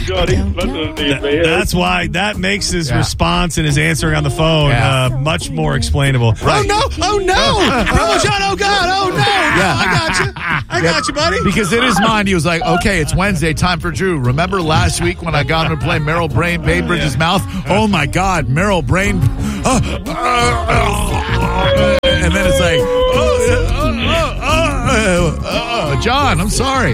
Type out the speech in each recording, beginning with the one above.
God, he's listening to you, man. That's why that makes his response and his answering on the phone much more explainable. Right. Oh no, Promo John, oh God, oh no. Yeah. I got you, buddy. Because in his mind, he was like, okay, it's Wednesday, time for Drew. Remember last week when I got him to play Merrill Brain, Bainbridge's Mouth? Oh, my God, Merrill Brain. And then it's like, John, I'm sorry.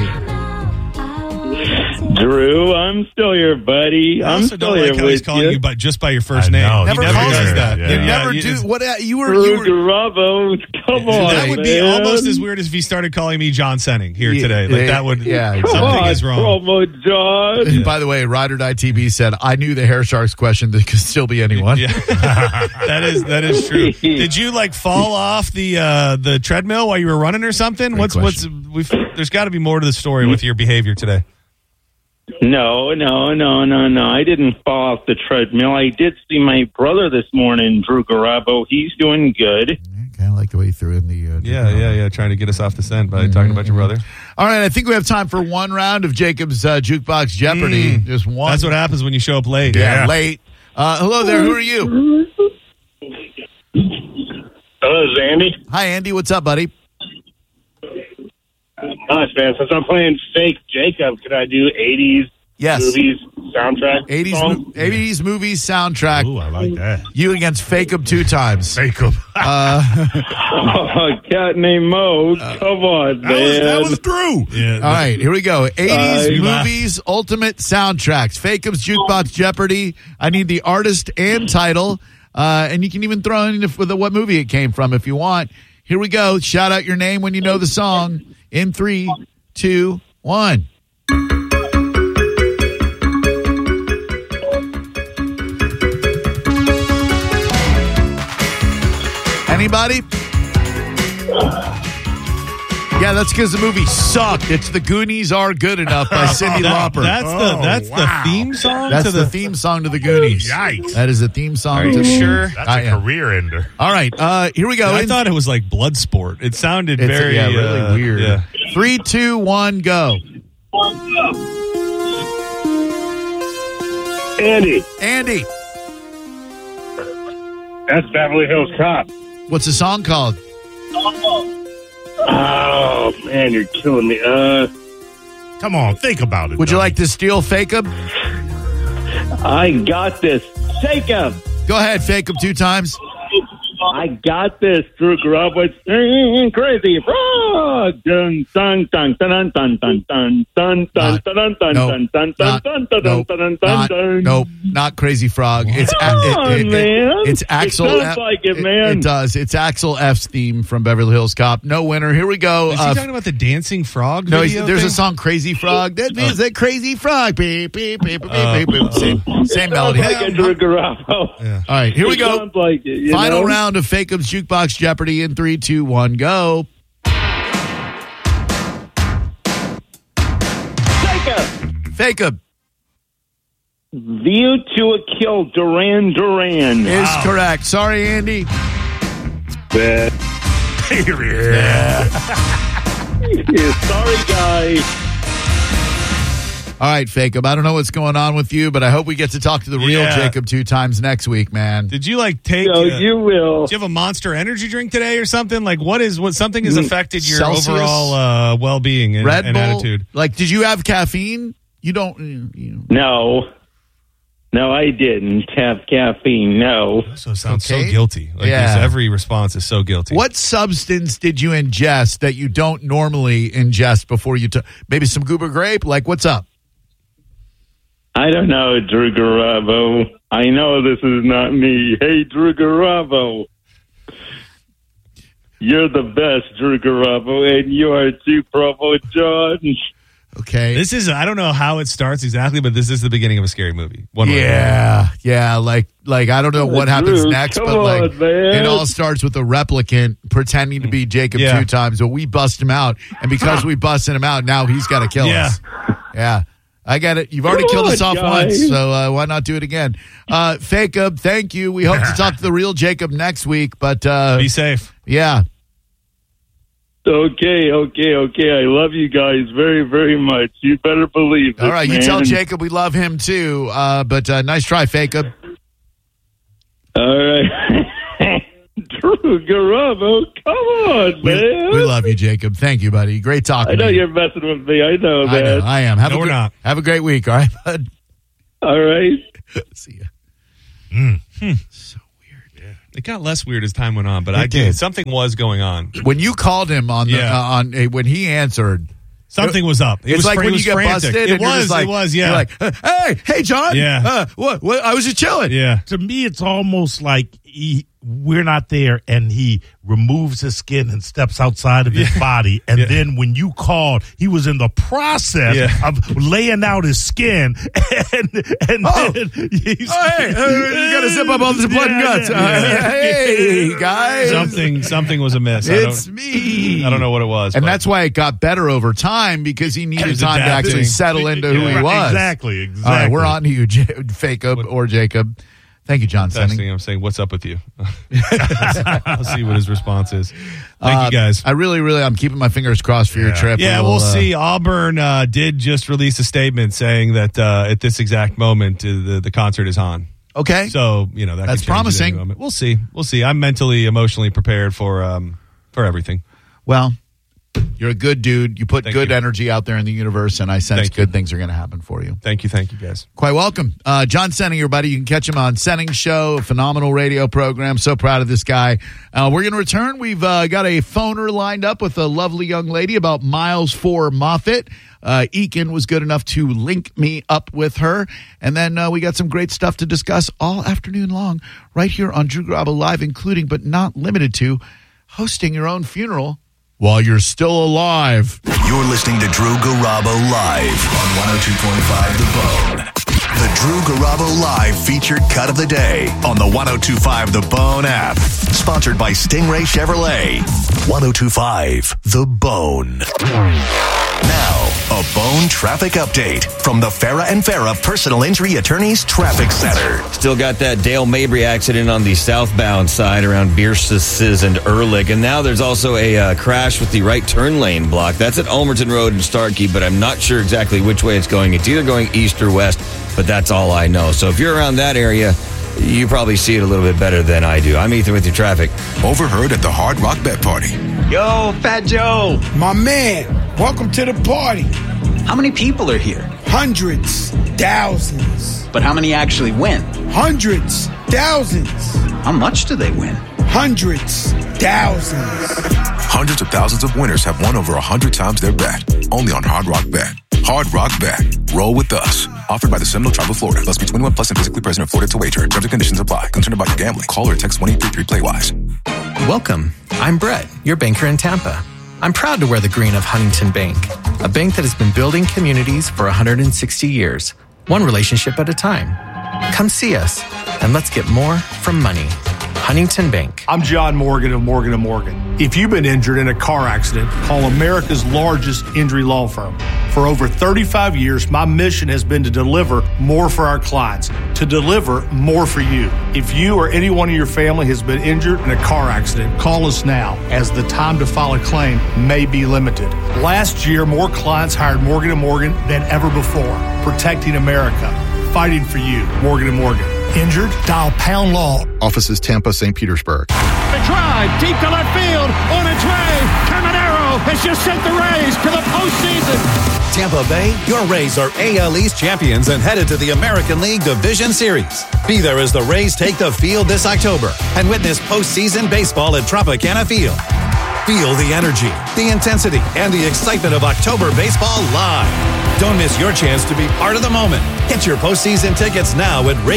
Drew, I'm still your buddy. I I'm also still don't like here how he's with calling you. you just by your first I name. know. He Never never calls does you that. that. You Yeah. never do. What you were? Drew Garabo, come on, That would be man. almost as weird as if he started calling me John Senning here today. Like that would. Yeah, Come something on, is wrong. Promo John. And by the way, Ride or Die TV said, I knew the Hair Sharks question. There could still be anyone. Yeah, that is true. Did you fall off the treadmill while you were running or something? Great There's got to be more to the story with your behavior today. No. I didn't fall off the treadmill. I did see my brother this morning, Drew Garabo. He's doing good. Kind of like the way you threw in the... Yeah. Trying to get us off the scent by talking about your brother. All right, I think we have time for one round of Jacob's Jukebox Jeopardy. Just one. That's what happens when you show up late. Yeah, late. Hello there, who are you? Hello, this is Andy. Hi, Andy. What's up, buddy? Nice, man. Since I'm playing fake Jacob, could I do 80s Yes. movies soundtrack? 80s movies soundtrack. Ooh, I like that. You against Fake-Up 2 times. Fake him. Oh, cat named Mo. Come on, man. That was Drew. Yeah. All right, here we go. 80s you laugh. movies, ultimate soundtracks. Fake-Up's Jukebox Jeopardy. I need the artist and title. And you can even throw in what movie it came from if you want. Here we go. Shout out your name when you know the song. In 3, 2, 1. Anybody? Yeah, that's because the movie sucked. It's The Goonies Are Good Enough by Cyndi Lauper. That's the theme song. That's to the theme song to The Goonies. Yikes. That is the theme song. Are to you sure? That's I a am. career ender. All right, here we go. I thought it was like Bloodsport. It sounded It's very really weird. Yeah. 3, 2, 1, go. Andy, Andy, that's Beverly Hills Cop. what's the song called? Oh, man, you're killing me. Come on, think about it. Would you dummy. like to steal Fake-Up? I got this. Jacob, Go ahead, Fake-Up 2 times. I got this. Drew Garabo, it's crazy frog. Dun dun dun dun dun dun dun dun dun dun dun dun dun dun dun dun dun dun. Nope, not Crazy Frog. It's man. It's Axel. It sounds like it, man. It does. It's Axel F's theme from Beverly Hills Cop. No winner. Here we go. Is he talking about the dancing frog? No, video there's thing? a song, Crazy Frog. That is a Crazy Frog. Beep, beep, beep, beep, beep, beep. Same melody. Sounds like a Drew Garabo. Yeah. All right, here we It go. sounds like it, you Final know? round of Fake-Up's Jukebox Jeopardy in 3, 2, 1, go. Jacob, Fake-Up View to a Kill, Duran Duran. is correct. Sorry, Andy. Yeah. Yeah, sorry, guys. All right, Fake-Up. I don't know what's going on with you, but I hope we get to talk to the real Yeah. Jacob 2 times next week, man. Did you take? No, you will. Did you have a Monster Energy drink today or something? What something has affected your Celsius? overall well-being and, Red and Bull? attitude? Did you have caffeine? You don't. No, I didn't have caffeine. No. So it sounds Okay. so guilty. Every response is so guilty. What substance did you ingest that you don't normally ingest before you took? Maybe some Goober Grape? What's up? I don't know, Drew Garabo. I know this is not me. Hey, Drew Garabo. You're the best, Drew Garabo, and you are too, Provo John. Okay. This is, I don't know how it starts exactly, but this is the beginning of a scary movie. One way or Yeah. Like I don't know what happens Drew, next, come but on, man. it all starts with a replicant pretending to be Jacob Yeah. 2 times, but we bust him out, and because we busted him out, now he's got to kill us. Yeah. I got it. You've already Come killed on, us off guys. once, so why not do it again? Fake-Up, thank you. We hope to talk to the real Jacob next week, but Be safe. yeah. Okay. I love you guys very, very much. You better believe it. All right, man. you tell Jacob we love him too. But nice try, Jacob. All right. Drew Garabo, come on, man. We love you, Jacob. Thank you, buddy. Great talking. I know to you. you're messing with me. I know, man. I am. No, we're not. Have a great week, all right, bud? All right. See ya. So weird. It got less weird as time went on, but I did. Something was going on. When you called him on the when he answered, something was up. It's like when you get frantic. busted. It was. Yeah. You're like, hey, John. Yeah. What? I was just chilling. Yeah. To me, it's almost like we're not there, and he removes his skin and steps outside of his body. And then when you called, he was in the process of laying out his skin. And then he's, hey, you got to zip up all this blood and guts. Hey, guys. Something was amiss. It's me. I don't know what it was. And but that's why it got better over time, because he needed time to adapting. actually settle into who he was. Exactly. All right, we're on to you, Jacob or Jacob. Thank you, John. I'm saying, what's up with you? I'll see what his response is. Thank you, guys. I really, I'm keeping my fingers crossed for your trip. Yeah, we'll see. Auburn did just release a statement saying that at this exact moment, the concert is on. Okay. So, that's promising. We'll see. I'm mentally, emotionally prepared for everything. Well, you're a good dude. You put Thank good you. energy out there in the universe, and I sense good things are going to happen for you. Thank you, guys. Quite welcome. John Senning, your buddy. You can catch him on Senning's show, a phenomenal radio program. So proud of this guy. We're going to return. We've got a phoner lined up with a lovely young lady about Miles 4 Moffitt. Eakin was good enough to link me up with her. And then we got some great stuff to discuss all afternoon long right here on Drew Garabo Live, including but not limited to hosting your own funeral while you're still alive. You're listening to Drew Garabo Live on 102.5 The Bone. The Drew Garabo Live featured cut of the day on the 102.5 The Bone app. Sponsored by Stingray Chevrolet. 102.5 The Bone. Now, a Bone traffic update from the Farah and Farah Personal Injury Attorneys Traffic Center. Still got that Dale Mabry accident on the southbound side around Bierces and Ehrlich. And now there's also a crash with the right turn lane block. That's at Ulmerton Road in Starkey, but I'm not sure exactly which way it's going. It's either going east or west, but that's all I know. So if you're around that area, you probably see it a little bit better than I do. I'm Ethan with your traffic. Overheard at the Hard Rock Bet Party. Yo, Fat Joe. My man, welcome to the party. How many people are here? Hundreds, thousands. But how many actually win? Hundreds, thousands. How much do they win? Hundreds, thousands. Hundreds of thousands of winners have won over 100 times their bet. Only on Hard Rock Bet. Hard Rock Bet. Roll with us. Offered by the Seminole Tribe of Florida. Must be 21 plus and physically present in Florida to wager. Terms and conditions apply. Concerned about your gambling? Call or text 1-833-PLAY-WISE. Welcome. I'm Brett, your banker in Tampa. I'm proud to wear the green of Huntington Bank, a bank that has been building communities for 160 years, one relationship at a time. Come see us, and let's get more from money. Huntington Bank. I'm John Morgan of Morgan & Morgan. If you've been injured in a car accident, call America's largest injury law firm. For over 35 years, my mission has been to deliver more for our clients, to deliver more for you. If you or anyone in your family has been injured in a car accident, call us now, as the time to file a claim may be limited. Last year, more clients hired Morgan & Morgan than ever before, protecting America, fighting for you. Morgan & Morgan. Injured? Dial pound law. Offices Tampa, St. Petersburg. The drive deep to left field on its way. Caminero has just sent the Rays to the postseason. Tampa Bay, your Rays are AL East champions and headed to the American League Division Series. Be there as the Rays take the field this October and witness postseason baseball at Tropicana Field. Feel the energy, the intensity, and the excitement of October baseball live. Don't miss your chance to be part of the moment. Get your postseason tickets now at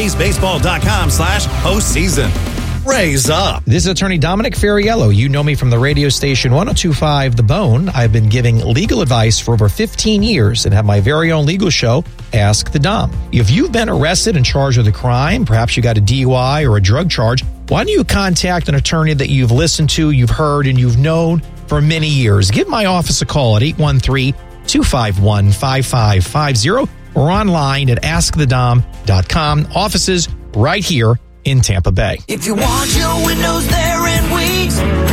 raysbaseball.com/postseason. Raise up. This is attorney Dominic Ferriello. You know me from the radio station 102.5 The Bone. I've been giving legal advice for over 15 years and have my very own legal show, Ask the Dom. If you've been arrested and charged with a crime, perhaps you got a DUI or a drug charge, why don't you contact an attorney that you've listened to, you've heard, and you've known for many years? Give my office a call at 813-251-5550 or online at askthedom.com. Offices right here in Tampa Bay. If you want your windows there in weeks,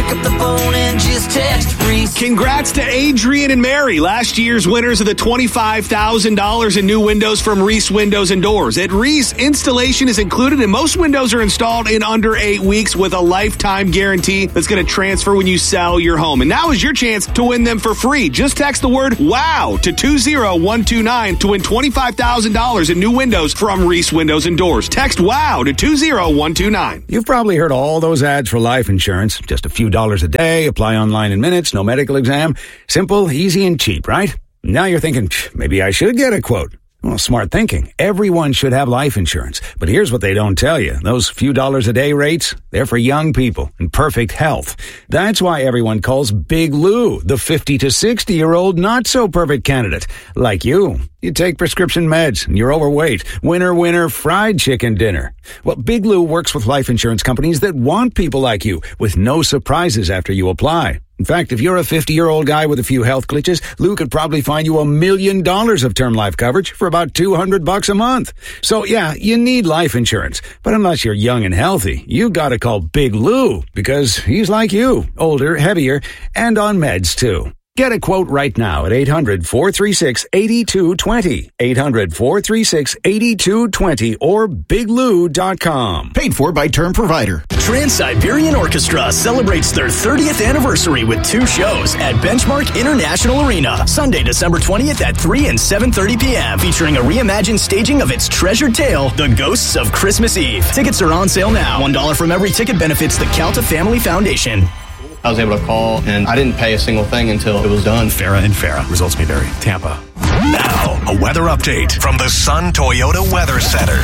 up the phone and just text Reese. Congrats to Adrian and Mary, last year's winners of the $25,000 in new windows from Reese Windows and Doors. At Reese, installation is included and most windows are installed in under 8 weeks with a lifetime guarantee that's going to transfer when you sell your home. And now is your chance to win them for free. Just text the word WOW to 20129 to win $25,000 in new windows from Reese Windows and Doors. Text WOW to 20129. You've probably heard all those ads for life insurance. Just a few dollars a day, apply online in minutes, no medical exam. Simple, easy, and cheap, right? Now you're thinking, maybe I should get a quote. Well, smart thinking. Everyone should have life insurance. But here's what they don't tell you. Those few dollars a day rates, they're for young people in perfect health. That's why everyone calls Big Lou the 50 to 60-year-old not-so-perfect candidate. Like you. You take prescription meds and you're overweight. Winner, winner, fried chicken dinner. Well, Big Lou works with life insurance companies that want people like you with no surprises after you apply. In fact, if you're a 50-year-old guy with a few health glitches, Lou could probably find you $1 million of term life coverage for about $200 a month. So yeah, you need life insurance. But unless you're young and healthy, you gotta call Big Lou because he's like you, older, heavier, and on meds too. Get a quote right now at 800-436-8220. 800-436-8220 or biglou.com. Paid for by Term Provider. Trans-Siberian Orchestra celebrates their 30th anniversary with 2 shows at Benchmark International Arena. Sunday, December 20th at 3 and 7:30 p.m. featuring a reimagined staging of its treasured tale, The Ghosts of Christmas Eve. Tickets are on sale now. $1 from every ticket benefits the Calta Family Foundation. I was able to call, and I didn't pay a single thing until it was done. Farah and Farah. Results may vary. Tampa. Now, a weather update from the Sun Toyota Weather Center.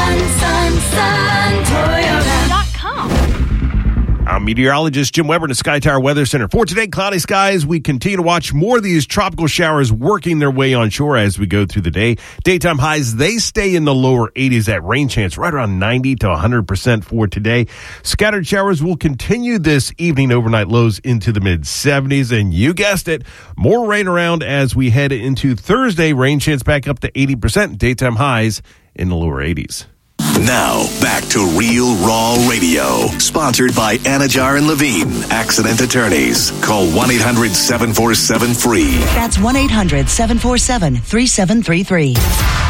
SunToyota.com. I'm meteorologist Jim Weber in the Sky Tower Weather Center. For today, cloudy skies. We continue to watch more of these tropical showers working their way on shore as we go through the day. Daytime highs, they stay in the lower 80s. That rain chance right around 90 to 100% for today. Scattered showers will continue this evening. Overnight lows into the mid-70s. And you guessed it, more rain around as we head into Thursday. Rain chance back up to 80%. Daytime highs in the lower 80s. Now, back to Real Raw Radio, sponsored by Anajar and Levine, accident attorneys. Call 1-800-747-FREE. That's 1-800-747-3733.